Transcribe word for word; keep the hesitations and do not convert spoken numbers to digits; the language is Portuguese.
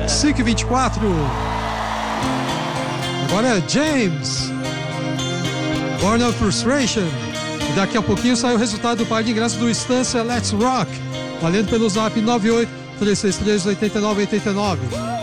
cinco e vinte e quatro. Agora é James, Born of Frustration. E daqui a pouquinho sai o resultado do par de ingressos do Estância Let's Rock, valendo pelo zap nove oito três seis três oito nove oito nove.